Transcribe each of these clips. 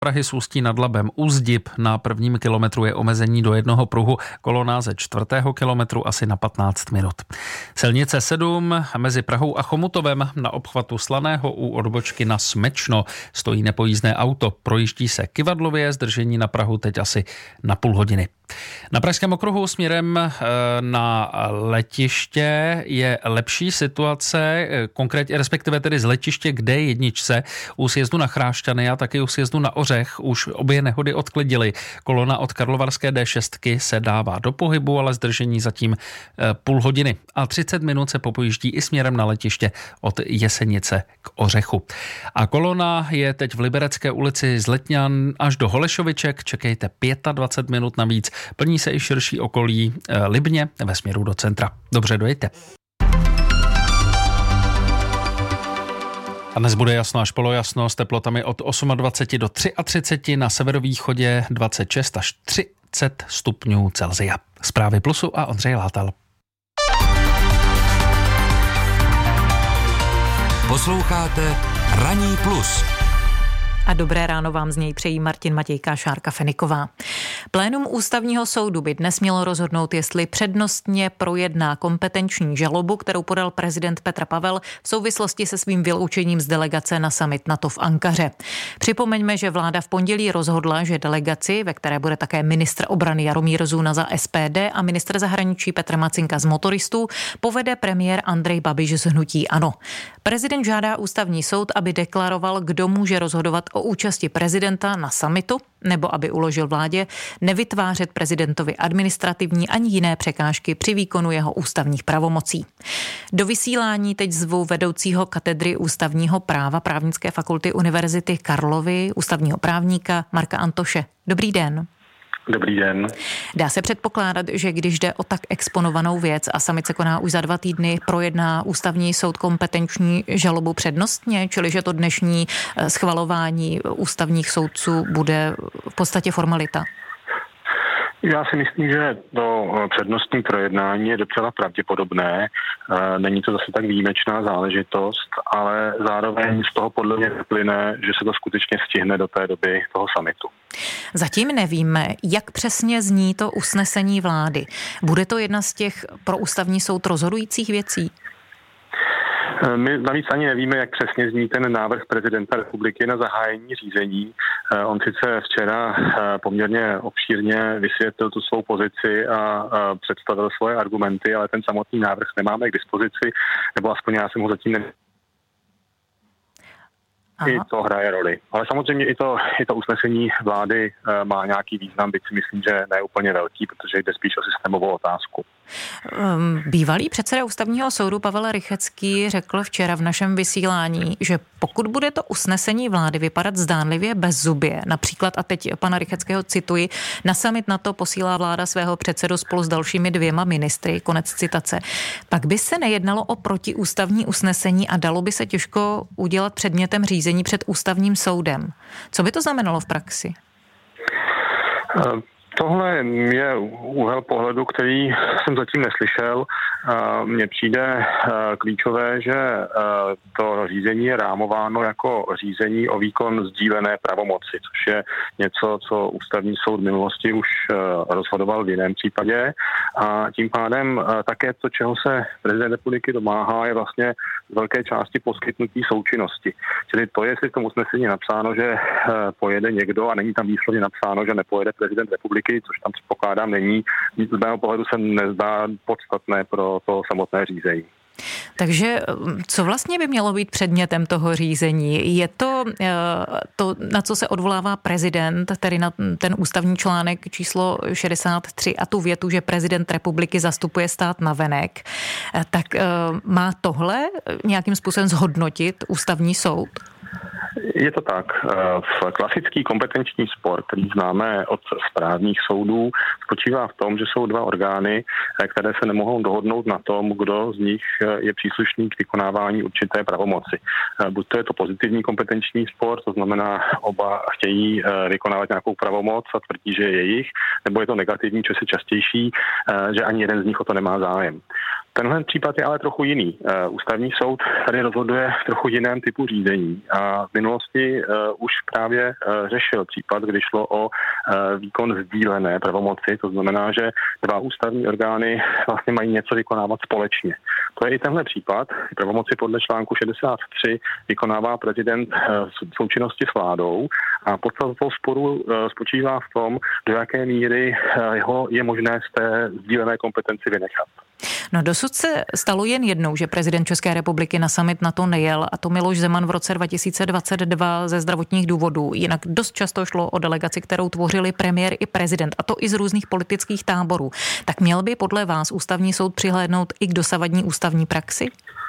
Prahy s Ústí nad Labem u Zdib na prvním kilometru je omezení do jednoho pruhu, kolona ze 4. kilometru asi na 15 minut. Silnice 7 mezi Prahou a Chomutovem na obchvatu Slaného u odbočky na Smečno stojí nepojízdné auto. Projíždí se kyvadlově, zdržení na Prahu teď asi na půl hodiny. Na Pražském okruhu směrem na letiště je lepší situace, konkrétně respektive tedy z letiště k D1 u sjezdu na Chrášťany a taky u sjezdu na Ořech už obě nehody odklidily. Kolona od karlovarské D6 se dává do pohybu, ale zdržení zatím půl hodiny. A 30 minut se popojíždí i směrem na letiště od Jesenice k Ořechu. A kolona je teď v Liberecké ulici z Letňan až do Holešoviček. Čekejte 25 minut navíc. Plní se i širší okolí Libně ve směru do centra. Dobře, dojďte. A dnes bude jasno až polojasno s teplotami od 28 do 33, na severovýchodě 26 až 30 stupňů Celsia. Zprávy Plusu a Ondřej Látal. Posloucháte Ranní plus. A dobré ráno vám z něj přejí Martin Matějka a Šárka Feniková. Plénum Ústavního soudu by dnes mělo rozhodnout, jestli přednostně projedná kompetenční žalobu, kterou podal prezident Petr Pavel v souvislosti se svým vyloučením z delegace na summit NATO v Ankaře. Připomeňme, že vláda v pondělí rozhodla, že delegaci, ve které bude také ministr obrany Jaromír Zuna za SPD a ministr zahraničí Petr Macinka z Motoristů, povede premiér Andrej Babiš z hnutí ANO. Prezident žádá Ústavní soud, aby deklaroval, kdo může rozhodovat o účasti prezidenta na summitu, nebo aby uložil vládě nevytvářet prezidentovi administrativní ani jiné překážky při výkonu jeho ústavních pravomocí. Do vysílání teď zvu vedoucího katedry ústavního práva Právnické fakulty Univerzity Karlovy, ústavního právníka Marka Antoše. Dobrý den. Dobrý den. Dá se předpokládat, že když jde o tak exponovanou věc a summit se koná už za 2 týdny, projedná Ústavní soud kompetenční žalobu přednostně, čili že to dnešní schvalování ústavních soudců bude v podstatě formalita? Já si myslím, že to přednostní projednání je docela pravděpodobné. Není to zase tak výjimečná záležitost, ale zároveň z toho podle mě vyplyne, že se to skutečně stihne do té doby toho summitu. Zatím nevíme, jak přesně zní to usnesení vlády. Bude to jedna z těch pro Ústavní soud rozhodujících věcí? My navíc ani nevíme, jak přesně zní ten návrh prezidenta republiky na zahájení řízení. On sice včera poměrně obšírně vysvětlil tu svou pozici a představil svoje argumenty, ale ten samotný návrh nemáme k dispozici, nebo aspoň já jsem ho zatím neviděl. I to hraje roli. Ale samozřejmě i to usnesení vlády má nějaký význam, byť si myslím, že ne úplně velký, protože jde spíš o systémovou otázku. Bývalý předseda Ústavního soudu Pavel Rychetský řekl včera v našem vysílání, že pokud bude to usnesení vlády vypadat zdánlivě bezzubě, například, a teď pana Rychetského cituji, na summit NATO posílá vláda svého předsedu spolu s dalšími 2 ministry, konec citace, pak by se nejednalo o protiústavní usnesení a dalo by se těžko udělat předmětem řízení před Ústavním soudem. Co by to znamenalo v praxi? Tohle je úhel pohledu, který jsem zatím neslyšel. Mně přijde klíčové, že to řízení je rámováno jako řízení o výkon sdílené pravomoci, což je něco, co Ústavní soud v minulosti už rozhodoval v jiném případě. A tím pádem také to, čeho se prezident republiky domáhá, je vlastně z velké části poskytnutí součinnosti. Čili to, jestli v tom usnesení napsáno, že pojede někdo a není tam výslovně napsáno, že nepojede prezident republiky, což tam předpokládám není, z mého pohledu se nezdá podstatné pro to samotné řízení. Takže co vlastně by mělo být předmětem toho řízení? Je to, na co se odvolává prezident, tedy na ten ústavní článek číslo 63 a tu větu, že prezident republiky zastupuje stát navenek. Tak má tohle nějakým způsobem zhodnotit Ústavní soud? Je to tak. Klasický kompetenční spor, který známe od správních soudů, spočívá v tom, že jsou 2 orgány, které se nemohou dohodnout na tom, kdo z nich je příslušný k vykonávání určité pravomoci. Buď to je to pozitivní kompetenční spor, to znamená, oba chtějí vykonávat nějakou pravomoc a tvrdí, že je jejich, nebo je to negativní, což je častější, že ani jeden z nich o to nemá zájem. Tenhle případ je ale trochu jiný. Ústavní soud tady rozhoduje v trochu jiném typu řízení a v minulosti už právě řešil případ, kdy šlo o výkon sdílené pravomoci, to znamená, že dva ústavní orgány vlastně mají něco vykonávat společně. To je i tenhle případ. Pravomoci podle článku 63 vykonává prezident v součinnosti s vládou a podstata toho sporu spočívá v tom, do jaké míry jeho je možné z té sdílené kompetenci vynechat. No dosud se stalo jen jednou, že prezident České republiky na summit NATO nejel, a to Miloš Zeman v roce 2022 ze zdravotních důvodů. Jinak dost často šlo o delegaci, kterou tvořili premiér i prezident, a to i z různých politických táborů. Tak měl by podle vás ústavní soud přihlédnout i k dosavadní ústavní praxi?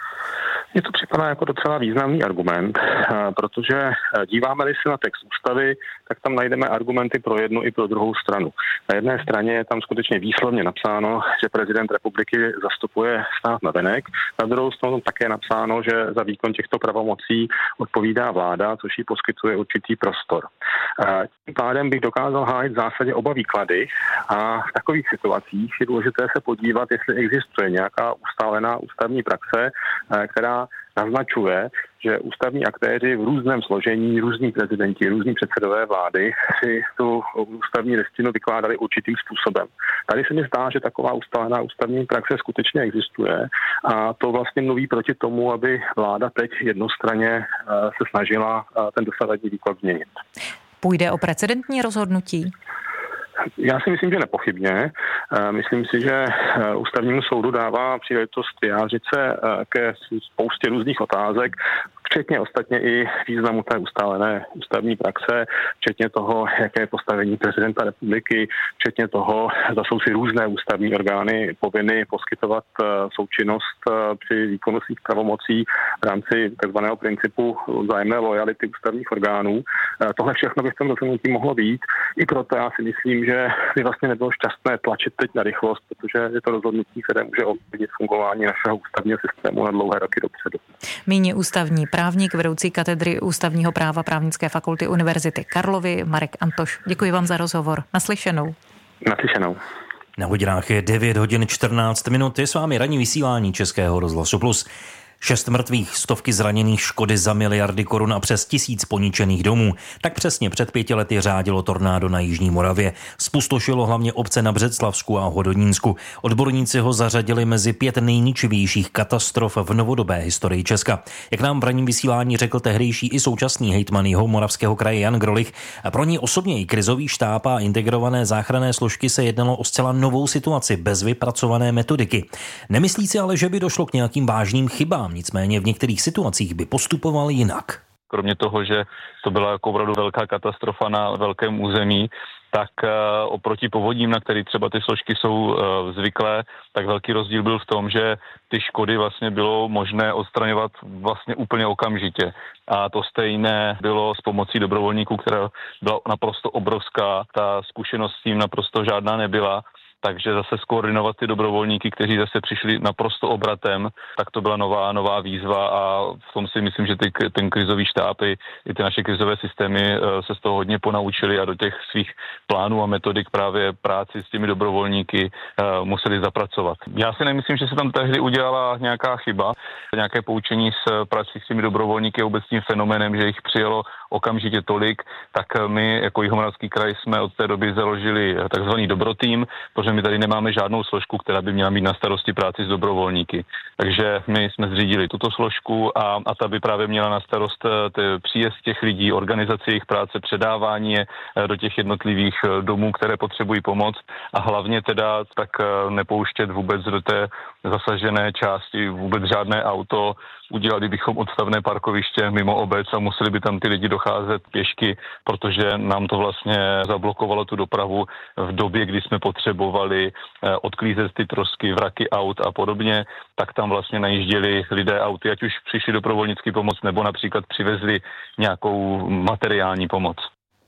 Mně to připadá jako docela významný argument, protože díváme-li se na text ústavy, tak tam najdeme argumenty pro jednu i pro druhou stranu. Na jedné straně je tam skutečně výslovně napsáno, že prezident republiky zastupuje stát navenek, na druhou stranu také napsáno, že za výkon těchto pravomocí odpovídá vláda, což jí poskytuje určitý prostor. Tím pádem bych dokázal hájit v zásadě oba výklady a v takových situacích je důležité se podívat, jestli existuje nějaká ustálená ústavní praxe, která naznačuje, že ústavní aktéři v různém složení, různí prezidenti, různí předsedové vlády si tu ústavní listinu vykládali určitým způsobem. Tady se mi zdá, že taková ustálená ústavní praxe skutečně existuje a to vlastně mluví proti tomu, aby vláda teď jednostranně se snažila ten dosavadní výklad změnit. Půjde o precedentní rozhodnutí? Já si myslím, že nepochybně. Myslím si, že ústavnímu soudu dává příležitost vyjádřit se ke spoustě různých otázek, včetně ostatně i významu té ustálené ústavní praxe, včetně toho, jaké je postavení prezidenta republiky, včetně toho, zda jsou si různé ústavní orgány povinny poskytovat součinnost při výkonu svých pravomocí v rámci takzvaného principu vzájemné lojality ústavních orgánů. Tohle všechno by v tom rozhodnutí mohlo být. I proto já si myslím, že by vlastně nebylo šťastné tlačit teď na rychlost, protože je to rozhodnutí, které může ovlivnit fungování našeho ústavního systému na dlouhé roky dopředu. Míní ústavní právník, vedoucí katedry ústavního práva Právnické fakulty Univerzity Karlovy Marek Antoš. Děkuji vám za rozhovor. Naslyšenou. Naslyšenou. Na hodinách je 9 hodin 14 minut. Je s vámi ranní vysílání Českého rozhlasu Plus. 6 mrtvých, stovky zraněných, škody za miliardy korun a přes 1000 poničených domů. Tak přesně před 5 lety řádilo tornádo na jižní Moravě. Zpustošilo hlavně obce na Břeclavsku a Hodonínsku. Odborníci ho zařadili mezi 5 nejničivějších katastrof v novodobé historii Česka. Jak nám v ranním vysílání řekl tehdejší i současný hejtman Jihomoravského kraje Jan Grolich, a pro ní osobně i krizový štáb a integrované záchranné složky se jednalo o zcela novou situaci bez vypracované metodiky. Nemyslí si ale, že by došlo k nějakým vážným chybám. Nicméně v některých situacích by postupoval jinak. Kromě toho, že to byla jako opravdu velká katastrofa na velkém území, tak oproti povodím, na který třeba ty složky jsou zvyklé, tak velký rozdíl byl v tom, že ty škody vlastně bylo možné odstraňovat vlastně úplně okamžitě. A to stejné bylo s pomocí dobrovolníků, která byla naprosto obrovská. Ta zkušenost s tím naprosto žádná nebyla. Takže zase skoordinovat ty dobrovolníky, kteří zase přišli naprosto obratem, tak to byla nová výzva a v tom si myslím, že ten krizový štáb i ty naše krizové systémy se z toho hodně ponaučili a do těch svých plánů a metodik právě práci s těmi dobrovolníky museli zapracovat. Já si nemyslím, že se tam tehdy udělala nějaká chyba, nějaké poučení s prací s těmi dobrovolníky vůbec tím fenoménem, že jich přijelo okamžitě tolik, tak my jako Jihomoravský kraj jsme od té doby založili takzvaný dobrotým, protože my tady nemáme žádnou složku, která by měla mít na starosti práci s dobrovolníky. Takže my jsme zřídili tuto složku a ta by právě měla na starost příjezd těch lidí, organizaci jejich práce, předávání je do těch jednotlivých domů, které potřebují pomoc a hlavně teda tak nepouštět vůbec do té zasažené části vůbec žádné auto. Udělali bychom odstavné parkoviště mimo obec a museli by tam ty lidi docházet pěšky, protože nám to vlastně zablokovalo tu dopravu v době, kdy jsme potřebovali odklízet ty trosky, vraky aut a podobně, tak tam vlastně najížděli lidé auty, ať už přišli dobrovolnický pomoc nebo například přivezli nějakou materiální pomoc.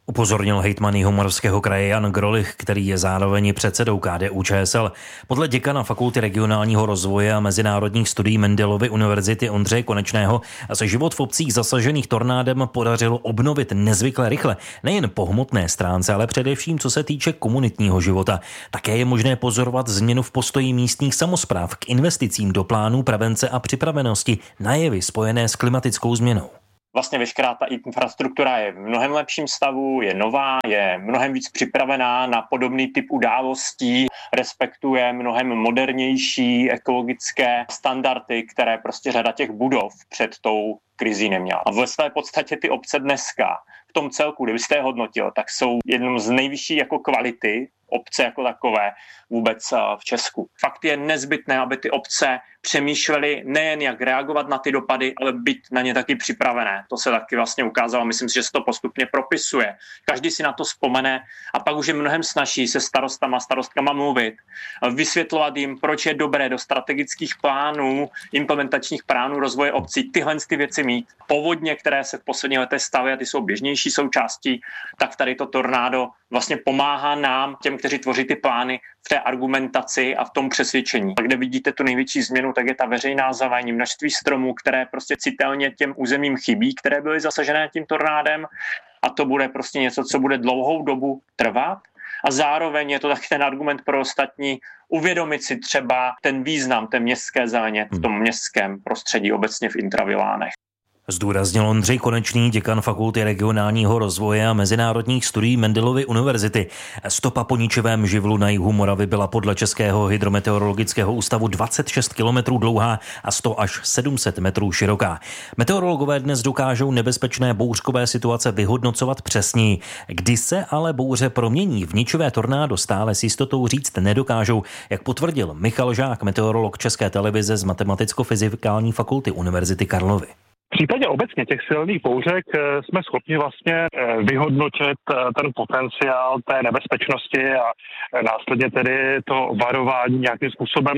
Upozornil hejtman Jihomoravského kraje Jan Grolich, který je zároveň předsedou KDU-ČSL. Podle děkana Fakulty regionálního rozvoje a mezinárodních studií Mendelovy univerzity Ondřeje Konečného se život v obcích zasažených tornádem podařilo obnovit nezvykle rychle, nejen po hmotné stránce, ale především co se týče komunitního života. Také je možné pozorovat změnu v postoji místních samospráv k investicím do plánů prevence a připravenosti na jevy spojené s klimatickou změnou. Vlastně veškerá ta infrastruktura je v mnohem lepším stavu, je nová, je mnohem víc připravená na podobný typ událostí, respektuje mnohem modernější ekologické standardy, které prostě řada těch budov před tou krizí neměla. A ve své podstatě ty obce dneska v tom celku, kdybyste je hodnotil, tak jsou jednou z nejvyšší jako kvality obce jako takové vůbec v Česku. Fakt je nezbytné, aby ty obce přemýšleli nejen jak reagovat na ty dopady, ale být na ně taky připravené. To se taky vlastně ukázalo, myslím si, že se to postupně propisuje. Každý si na to vzpomene a pak už je mnohem snazší se starostkama mluvit, vysvětlovat jim, proč je dobré do strategických plánů, implementačních plánů rozvoje obcí tyhle ty věci mít. Povodně, které se v posledních letech staví a ty jsou běžnější součástí, tak tady to tornádo vlastně pomáhá nám, těm, kteří tvoří ty plány, v té argumentaci a v tom přesvědčení. A kde vidíte tu největší změnu, tak je ta veřejná zeleň, množství stromů, které prostě citelně těm územím chybí, které byly zasažené tím tornádem, a to bude prostě něco, co bude dlouhou dobu trvat. A zároveň je to taky ten argument pro ostatní uvědomit si třeba ten význam té městské zeleně v tom městském prostředí, obecně v intravilánech. Zdůraznil Ondřej Konečný, děkan Fakulty regionálního rozvoje a mezinárodních studií Mendelovy univerzity. Stopa po ničivém živlu na jihu Moravy byla podle Českého hydrometeorologického ústavu 26 kilometrů dlouhá a 100 až 700 metrů široká. Meteorologové dnes dokážou nebezpečné bouřkové situace vyhodnocovat přesněji. Kdy se ale bouře promění v ničivé tornádo, stále s jistotou říct nedokážou, jak potvrdil Michal Žák, meteorolog České televize z Matematicko-fyzikální fakulty Univerzity Karlovy. V případě obecně těch silných bouřek jsme schopni vlastně vyhodnotit ten potenciál té nebezpečnosti a následně tedy to varování nějakým způsobem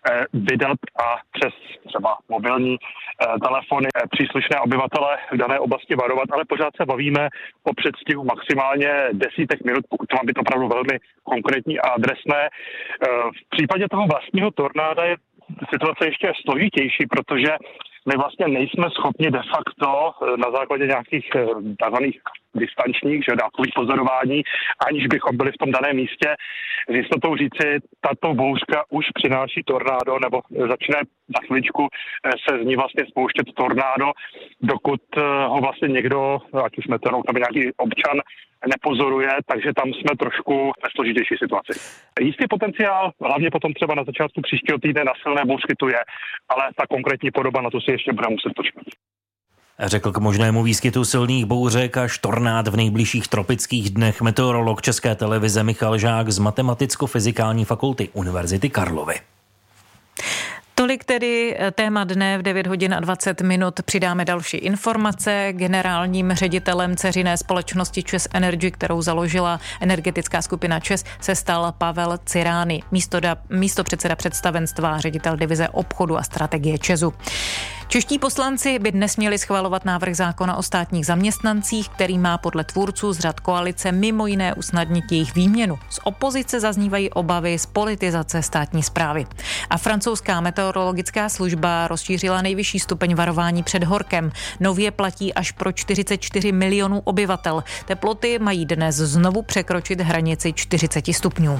vydat a přes třeba mobilní telefony příslušné obyvatele v dané oblasti varovat, ale pořád se bavíme o předstihu maximálně desítek minut, pokud to má být opravdu velmi konkrétní a adresné. V případě toho vlastního tornáda je situace ještě složitější, protože my vlastně nejsme schopni de facto na základě nějakých takzvaných distančních, dálkových pozorování, aniž bychom byli v tom daném místě, s jistotou říci, tato bouřka už přináší tornádo, nebo začne za chviličku se z ní vlastně spouštět tornádo, dokud ho vlastně někdo, ať už meteorolog nebo nějaký občan, nepozoruje, takže tam jsme trošku ve složitější situaci. Jistý potenciál, hlavně potom třeba na začátku příštího týdne na silné bouřky tu je, ale ta konkrétní podoba, na to si ještě budeme muset počkat. Řekl k možnému výskytu silných bouřek až tornád v nejbližších tropických dnech meteorolog České televize Michal Žák z Matematicko-fyzikální fakulty Univerzity Karlovy. Tolik tedy téma dne v 9 hodin a 20 minut. Přidáme další informace. Generálním ředitelem dceřiné společnosti ČEZ Energy, kterou založila energetická skupina ČEZ, se stal Pavel Cirány, místopředseda představenstva, ředitel divize obchodu a strategie ČEZu. Čeští poslanci by dnes měli schvalovat návrh zákona o státních zaměstnancích, který má podle tvůrců z řad koalice mimo jiné usnadnit jejich výměnu. Z opozice zaznívají obavy z politizace státní správy. A francouzská meteorologická služba rozšířila nejvyšší stupeň varování před horkem. Nově platí až pro 44 milionů obyvatel. Teploty mají dnes znovu překročit hranici 40 stupňů.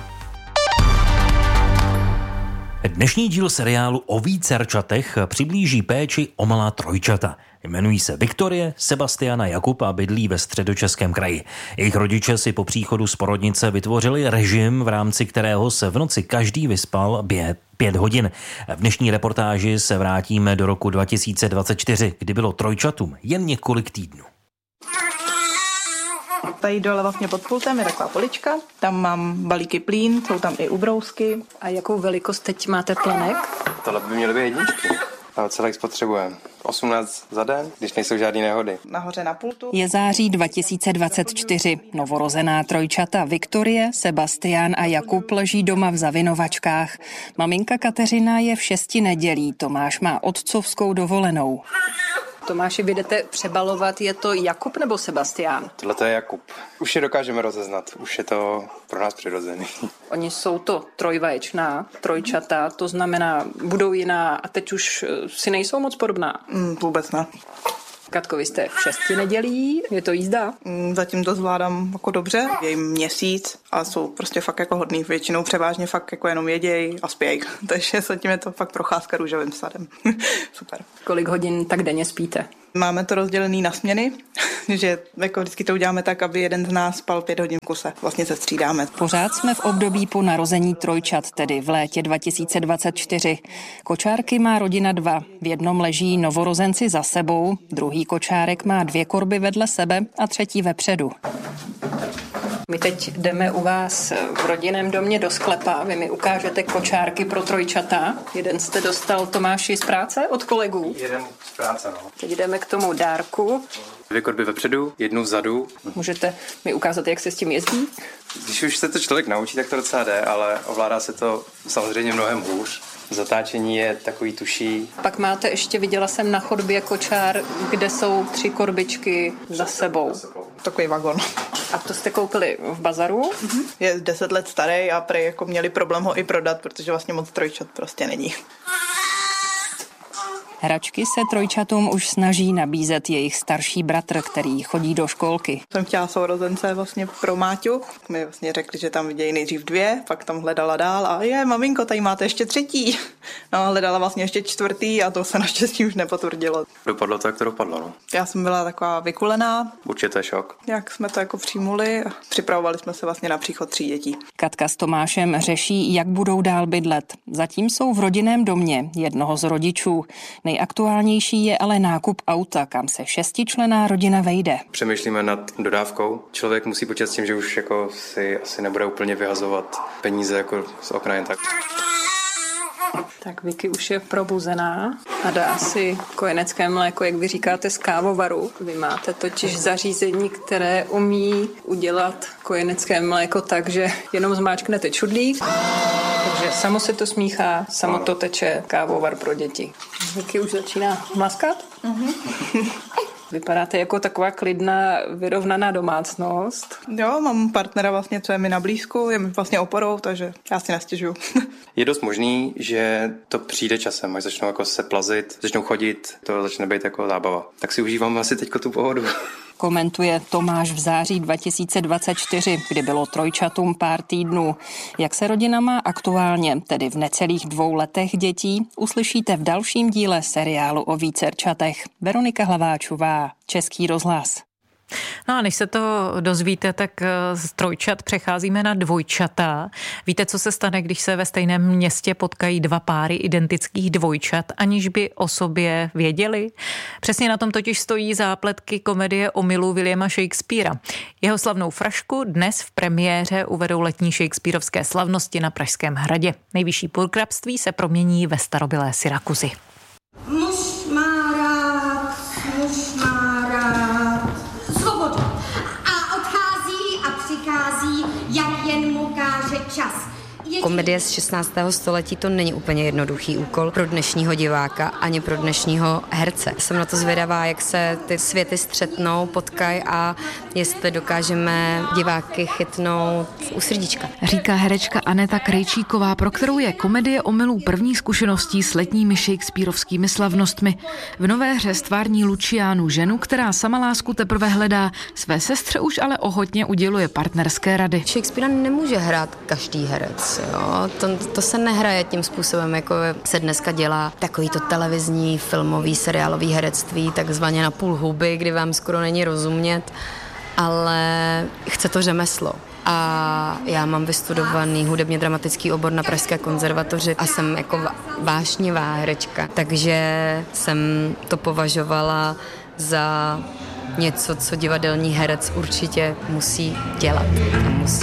Dnešní díl seriálu o vícerčatech přiblíží péči o malá trojčata. Jmenují se Viktorie, Sebastian a Jakub a bydlí ve Středočeském kraji. Jejich rodiče si po příchodu z porodnice vytvořili režim, v rámci kterého se v noci každý vyspal 5 hodin. V dnešní reportáži se vrátíme do roku 2024, kdy bylo trojčatům jen několik týdnů. Tady dole vlastně pod pultem je taková polička, tam mám balíky plín, jsou tam i ubrousky. A jakou velikost teď máte plenek? Tohle by měly být jedničky. A celek spotřebujeme 18 za den, když nejsou žádné nehody. Nahoře na pultu. Je září 2024. Novorozená trojčata Viktorie, Sebastian a Jakub leží doma v zavinovačkách. Maminka Kateřina je v 6 nedělí, Tomáš má otcovskou dovolenou. Tomáši, vy jdete přebalovat, je to Jakub nebo Sebastián? Tohle to je Jakub. Už je dokážeme rozeznat, už je to pro nás přirozený. Oni jsou to trojvaječná, trojčata, to znamená, budou jiná a teď už si nejsou moc podobná. Vůbec ne. Katko, vy jste v 6 nedělí, je to jízda? Zatím to zvládám jako dobře, je jim měsíc a jsou prostě fakt jako hodný. Většinou převážně fakt jako jenom jeděj a spěj. Takže zatím je to fakt procházka růžovým sadem. Super. Kolik hodin tak denně spíte? Máme to rozdělený na směny, že jako vždycky to uděláme tak, aby jeden z nás spal 5 hodin v kuse. Vlastně se střídáme. Pořád jsme v období po narození trojčat, tedy v létě 2024. Kočárky má rodina 2. V jednom leží novorozenci za sebou, druhý kočárek má 2 korby vedle sebe a třetí vepředu. My teď jdeme u vás v rodinném domě do sklepa. Vy mi ukážete kočárky pro trojčata. Jeden jste dostal, Tomáši, z práce od kolegů? Jeden z práce, no. Teď jdeme k tomu dárku. 2 korby vepředu, 1 vzadu. Můžete mi ukázat, jak se s tím jezdí? Když už se to člověk naučí, tak to docela jde, ale ovládá se to samozřejmě mnohem hůř. Zatáčení je takový tuší. Pak máte ještě, viděla jsem na chodbě kočár, kde jsou 3 korbičky za sebou. Takový vagon. A to jste koupili v bazaru? Je 10 let starý a prej jako měli problém ho i prodat, protože vlastně moc trojčat prostě není. Hračky se trojčatům už snaží nabízet jejich starší bratr, který chodí do školky. Jsem chtěla sourozence vlastně pro Máťu. Mi vlastně řekli, že tam vidějí nejdřív 2, pak tam hledala dál a maminko, tady máte ještě 3. No, hledala vlastně ještě 4. a to se naštěstí už nepotvrdilo. Dopadlo to, jak to dopadlo, no. Já jsem byla taková vykulená. Určitě šok. Jak jsme to jako přijmuli a připravovali jsme se vlastně na příchod 3 dětí. Katka s Tomášem řeší, jak budou dál bydlet. Zatím jsou v rodinném domě jednoho z rodičů. Nejaktuálnější je ale nákup auta, kam se 6členná rodina vejde. Přemýšlíme nad dodávkou. Člověk musí počítat s tím, že už jako si asi nebude úplně vyhazovat peníze jako z okna jen tak. Tak Vicky už je probuzená a dá si kojenecké mléko, jak vy říkáte, z kávovaru. Vy máte totiž zařízení, které umí udělat kojenecké mléko tak, že jenom zmáčknete čudlík, takže samo se to smíchá, samo to teče, kávovar pro děti. Vicky už začíná mlaskat? Vypadáte jako taková klidná, vyrovnaná domácnost. Jo, mám partnera vlastně, co je mi na blízku, je mi vlastně oporou, takže já si nestěžuju. Je dost možný, že to přijde časem, až začnou jako se plazit, začnou chodit, to začne být jako zábava. Tak si užívám asi teďko tu pohodu. Komentuje Tomáš v září 2024, kdy bylo trojčatům pár týdnů. Jak se rodina má aktuálně, tedy v necelých 2 letech dětí, uslyšíte v dalším díle seriálu o vícerčatech. Veronika Hlaváčová, Český rozhlas. No a než se to dozvíte, tak z trojčat přecházíme na dvojčata. Víte, co se stane, když se ve stejném městě potkají 2 páry identických dvojčat, aniž by o sobě věděli? Přesně na tom totiž stojí zápletky komedie Omylů Williama Shakespearea. Jeho slavnou frašku dnes v premiéře uvedou letní shakespearovské slavnosti na Pražském hradě. Nejvyšší purkrabství se promění ve starobylé Syrakuzy. Muž má rád svobodu a odchází a přichází, jak jen mu káže čas. Komedie z 16. století to není úplně jednoduchý úkol pro dnešního diváka ani pro dnešního herce. Jsem na to zvědavá, jak se ty světy střetnou, potkají a jestli dokážeme diváky chytnout u srdíčka. Říká herečka Aneta Krejčíková, pro kterou je komedie Omylů první zkušeností s letními shakespearovskými slavnostmi. V nové hře stvární Luciánu, ženu, která sama lásku teprve hledá, své sestře už ale ochotně uděluje partnerské rady. Shakespearea nemůže hrát každý herec. Jo? To se nehraje tím způsobem, jako se dneska dělá takovýto televizní, filmový, seriálový herectví, takzvaně na půl huby, kdy vám skoro není rozumět, ale chce to řemeslo. A já mám vystudovaný hudebně dramatický obor na Pražské konzervatoři a jsem jako vášnivá herečka, takže jsem to považovala za něco, co divadelní herec určitě musí dělat a musí